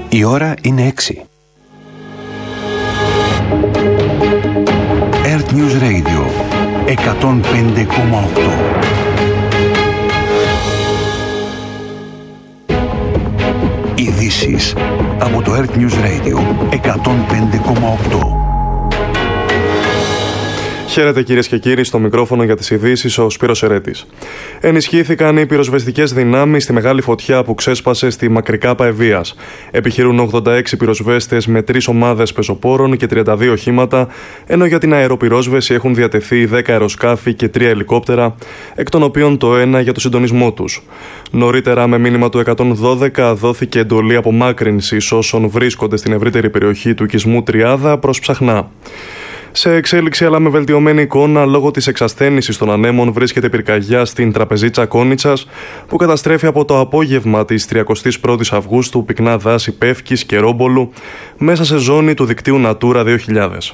Η ώρα είναι 6. Earth News Radio 105,8. Ειδήσεις από το Earth News Radio 105,8. Χαίρετε κυρίες και κύριοι, στο μικρόφωνο για τις ειδήσεις ο Σπύρος Ερέτης. Ενισχύθηκαν οι πυροσβεστικές δυνάμεις στη μεγάλη φωτιά που ξέσπασε στη Μακρικάπα Ευβοίας. Επιχειρούν 86 πυροσβέστες με 3 ομάδες πεζοπόρων και 32 οχήματα, ενώ για την αεροπυρόσβεση έχουν διατεθεί 10 αεροσκάφη και 3 ελικόπτερα, εκ των οποίων το ένα για το συντονισμό τους. Νωρίτερα, με μήνυμα του 112, δόθηκε εντολή απομάκρυνσης όσων βρίσκονται στην ευρύτερη περιοχή του οικισμού Τριάδα προς Ψαχνά. Σε εξέλιξη αλλά με βελτιωμένη εικόνα λόγω της εξασθένησης των ανέμων βρίσκεται πυρκαγιά στην τραπεζίτσα Κόνιτσας που καταστρέφει από το απόγευμα της 31ης Αυγούστου πυκνά δάση Πεύκης και Ρόμπολου μέσα σε ζώνη του δικτύου Natura 2000.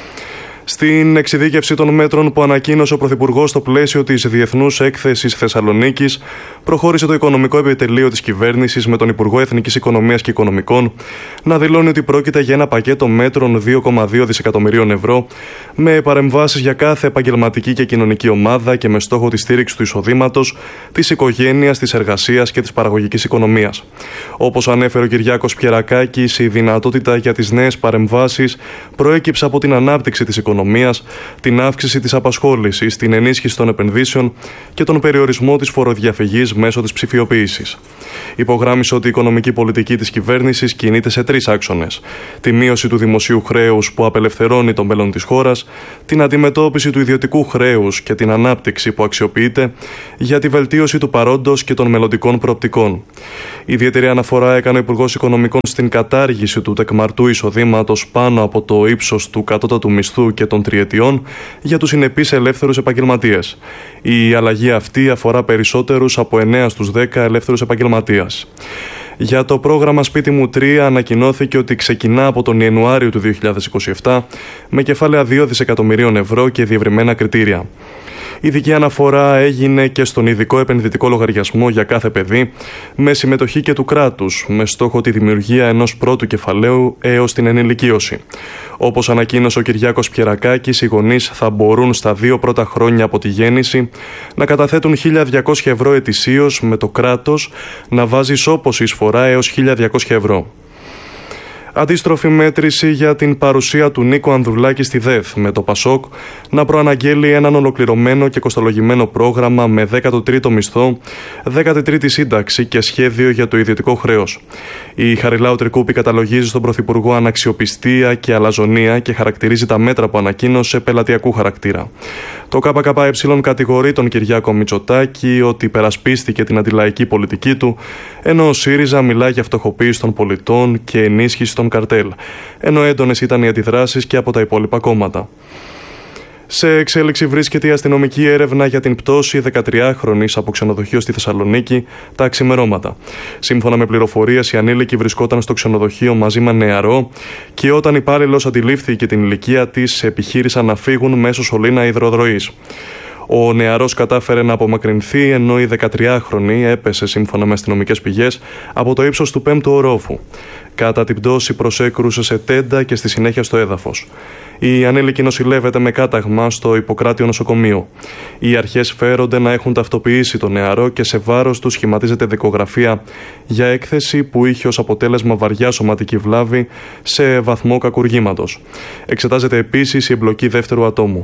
Στην εξειδίκευση των μέτρων που ανακοίνωσε ο Πρωθυπουργός στο πλαίσιο της Διεθνούς Έκθεσης Θεσσαλονίκης, προχώρησε το Οικονομικό Επιτελείο της Κυβέρνησης με τον Υπουργό Εθνικής Οικονομίας και Οικονομικών να δηλώνει ότι πρόκειται για ένα πακέτο μέτρων 2,2 δισεκατομμυρίων ευρώ με παρεμβάσεις για κάθε επαγγελματική και κοινωνική ομάδα και με στόχο τη στήριξη του εισοδήματος, της οικογένειας, της εργασίας και της παραγωγικής οικονομίας. Όπως ανέφερε ο Κυριάκος Πιερακάκης, η δυνατότητα για τις νέες παρεμβάσεις προέκυψε από την ανάπτυξη της οικονομίας, την αύξηση της απασχόλησης, την ενίσχυση των επενδύσεων και τον περιορισμό της φοροδιαφυγής μέσω της ψηφιοποίησης. Υπογράμμισε ότι η οικονομική πολιτική της κυβέρνησης κινείται σε 3 άξονες: τη μείωση του δημοσίου χρέους που απελευθερώνει το μέλλον της χώρας, την αντιμετώπιση του ιδιωτικού χρέους και την ανάπτυξη που αξιοποιείται για τη βελτίωση του παρόντος και των μελλοντικών προοπτικών. Ιδιαίτερη αναφορά έκανε ο Υπουργός Οικονομικών στην κατάργηση του τεκμαρτού εισοδήματος πάνω από το ύψος του κατώτατου μισθού και των τριετιών για τους συνεπείς ελεύθερους επαγγελματίες. Η αλλαγή αυτή αφορά περισσότερους από 9 στους 10 ελεύθερους επαγγελματίες. Για το πρόγραμμα Σπίτι μου 3 ανακοινώθηκε ότι ξεκινά από τον Ιανουάριο του 2027 με κεφάλαια 2 δισεκατομμυρίων ευρώ και διευρυμένα κριτήρια. Ειδική αναφορά έγινε και στον ειδικό επενδυτικό λογαριασμό για κάθε παιδί, με συμμετοχή και του κράτους, με στόχο τη δημιουργία ενός πρώτου κεφαλαίου έως την ενηλικίωση. Όπως ανακοίνωσε ο Κυριάκος Πιερακάκης, οι γονείς θα μπορούν στα 2 πρώτα χρόνια από τη γέννηση να καταθέτουν 1.200 ευρώ ετησίως, με το κράτος να βάζει ισόπωση εισφορά έως 1.200 ευρώ. Αντίστροφη μέτρηση για την παρουσία του Νίκου Ανδρουλάκη στη ΔΕΘ, με το ΠΑΣΟΚ να προαναγγέλει έναν ολοκληρωμένο και κοστολογημένο πρόγραμμα με 13ο μισθό, 13η σύνταξη και σχέδιο για το ιδιωτικό χρέος. Η Χαριλάου Τρικούπη καταλογίζει στον Πρωθυπουργό αναξιοπιστία και αλαζονία και χαρακτηρίζει τα μέτρα που ανακοίνωσε πελατειακού χαρακτήρα. Το ΚΚΕ κατηγορεί τον Κυριάκο Μητσοτάκη ότι υπερασπίστηκε την αντιλαϊκή πολιτική του, ενώ ο ΣΥΡΙΖΑ μιλά για φτωχοποίηση των πολιτών και ενίσχυση των καρτέλ, ενώ έντονες ήταν οι αντιδράσεις και από τα υπόλοιπα κόμματα. Σε εξέλιξη βρίσκεται η αστυνομική έρευνα για την πτώση 13χρονης από ξενοδοχείο στη Θεσσαλονίκη τα ξημερώματα. Σύμφωνα με πληροφορίες, η ανήλικη βρισκόταν στο ξενοδοχείο μαζί με νεαρό και όταν υπάλληλος αντιλήφθηκε την ηλικία της, επιχείρησαν να φύγουν μέσω σωλήνα υδροδροής. Ο νεαρός κατάφερε να απομακρυνθεί, ενώ η 13χρονη έπεσε, σύμφωνα με αστυνομικές πηγές, από το ύψος του 5ου ορόφου. Κατά την πτώση προσέκρουσε σε τέντα και στη συνέχεια στο έδαφος. Η ανήλικη νοσηλεύεται με κάταγμα στο Ιπποκράτιο νοσοκομείο. Οι αρχές φέρονται να έχουν ταυτοποιήσει τον νεαρό και σε βάρος του σχηματίζεται δικογραφία για έκθεση που είχε ως αποτέλεσμα βαριά σωματική βλάβη σε βαθμό κακουργήματος. Εξετάζεται επίσης η εμπλοκή δεύτερου ατόμου.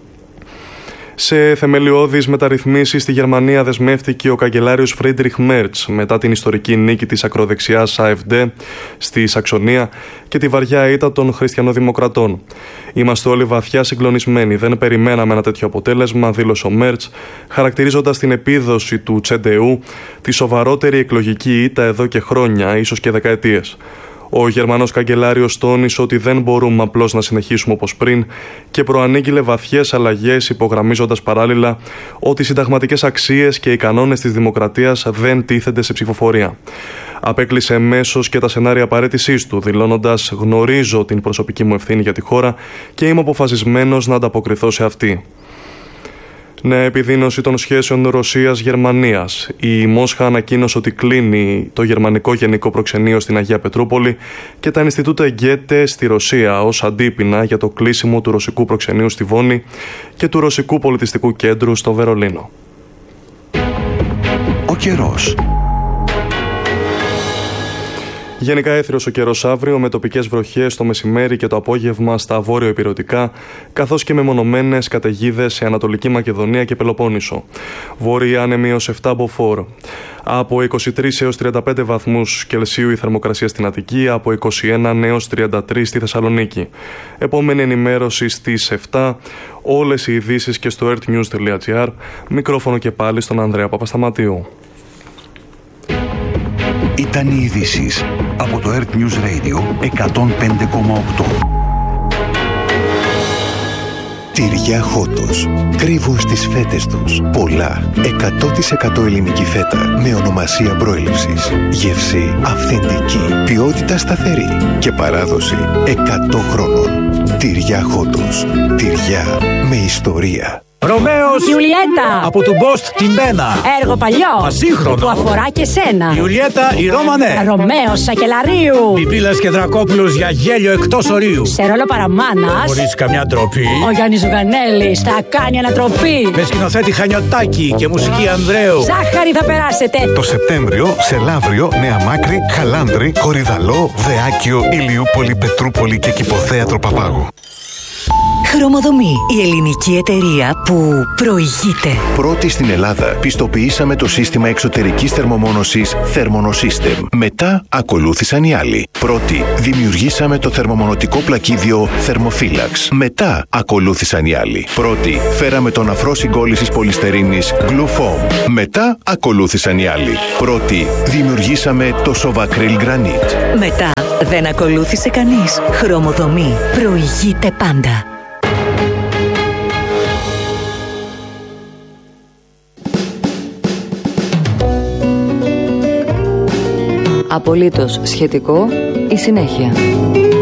Σε θεμελιώδεις μεταρρυθμίσεις στη Γερμανία δεσμεύτηκε ο καγκελάριος Φρίντριχ Μέρτς μετά την ιστορική νίκη της ακροδεξιάς AfD στη Σαξονία και τη βαριά ήττα των χριστιανοδημοκρατών. Είμαστε όλοι βαθιά συγκλονισμένοι. Δεν περιμέναμε ένα τέτοιο αποτέλεσμα, δήλωσε ο Μέρτς, χαρακτηρίζοντας την επίδοση του CDU τη σοβαρότερη εκλογική ήττα εδώ και χρόνια, ίσως και δεκαετίες. Ο Γερμανός καγκελάριος τόνισε ότι δεν μπορούμε απλώς να συνεχίσουμε όπως πριν και προανήγγειλε βαθιές αλλαγές, υπογραμμίζοντας παράλληλα ότι οι συνταγματικές αξίες και οι κανόνες της δημοκρατίας δεν τίθενται σε ψηφοφορία. Απέκλεισε εμέσως και τα σενάρια παραίτησής του, δηλώνοντας «Γνωρίζω την προσωπική μου ευθύνη για τη χώρα και είμαι αποφασισμένος να ανταποκριθώ σε αυτή». Νέα επιδείνωση των σχέσεων Ρωσίας-Γερμανίας. Η Μόσχα ανακοίνωσε ότι κλείνει το γερμανικό γενικό προξενείο στην Αγία Πετρούπολη και τα Ινστιτούτα Γκέτε στη Ρωσία ως αντίπεινα για το κλείσιμο του ρωσικού προξενείου στη Βόνη και του ρωσικού πολιτιστικού κέντρου στο Βερολίνο. Ο καιρός. Γενικά έθριος ο καιρός αύριο, με τοπικές βροχές το μεσημέρι και το απόγευμα στα βόρειο-ηπειρωτικά, καθώς και μεμονωμένες καταιγίδες σε Ανατολική Μακεδονία και Πελοπόννησο. Βόρειοι άνεμοι ως 7 μποφόρ. Από 23 έως 35 βαθμούς Κελσίου η θερμοκρασία στην Αττική, από 21 έως 33 στη Θεσσαλονίκη. Επόμενη ενημέρωση στις 7, όλες οι ειδήσεις και στο earthnews.gr. Μικρόφωνο και πάλι στον Ανδρέα Παπασταματίου. Ήταν οι ειδήσεις από το Earth News Radio 105,8. Τυριά Χότος. Κρύβουν στις φέτες τους πολλά 100% ελληνική φέτα με ονομασία προέλευσης. Γεύση αυθεντική, ποιότητα σταθερή και παράδοση 100 χρόνων. Τυριά Χότος. Τυριά με ιστορία. Ρωμαίος Ιουλιέτα από του Μπόστ την Μπένα. Έργο παλιό Ασύγχρονο που αφορά και σένα. Ιουλιέτα η Ρώμανε. Ρωμαίος Σακελαρίου. Πιπίλας και Δρακόπουλος για γέλιο εκτός ορίου. Σε ρόλο παραμάνας Χωρίς καμιά ντροπή. ο Γιάννης Ζουγανέλης θα κάνει ανατροπή. Με σκηνοθέτη Χανιωτάκη και μουσική Ανδρέου. Ζάχαρη θα περάσετε. Το Σεπτέμβριο σε Λαύριο, Νέα Μάκρη, Χαλάνδρη, Κορυδαλό, Δεάκιο, Ηλιούπολη, Πετρούπολη και Κηποθέατρο Παπάγου. Χρωμοδομή, η ελληνική εταιρεία που προηγείται. Πρώτη στην Ελλάδα πιστοποιήσαμε το σύστημα εξωτερικής θερμομόνωσης Thermonosystem. Μετά ακολούθησαν οι άλλοι. Πρώτη δημιουργήσαμε το θερμομονωτικό πλακίδιο Thermophilax. Μετά ακολούθησαν οι άλλοι. Πρώτη φέραμε τον αφρό συγκόλλησης πολυστερίνης Glufoam. Μετά ακολούθησαν οι άλλοι. Πρώτη δημιουργήσαμε το Sovacryl Granite. Μετά δεν ακολούθησε κανείς. Χρωμοδομή προηγείται πάντα. Απολύτως σχετικό η συνέχεια.